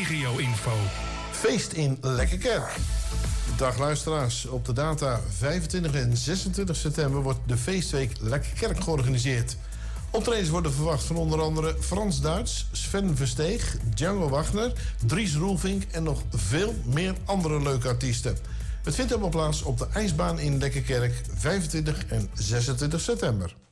regio-info. Feest in Lekkerkerk. Dag luisteraars, op de data 25 en 26 september wordt de feestweek Lekkerkerk georganiseerd. Optredens worden verwacht van onder andere Frans Duits, Sven Versteeg, Django Wagner, Dries Roelvink en nog veel meer andere leuke artiesten. Het vindt allemaal plaats op de ijsbaan in Lekkerkerk 25 en 26 september.